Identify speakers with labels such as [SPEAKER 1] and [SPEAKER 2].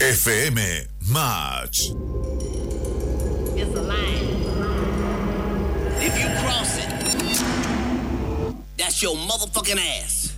[SPEAKER 1] FM Match.
[SPEAKER 2] It's a line. If you cross it, that's your motherfucking ass.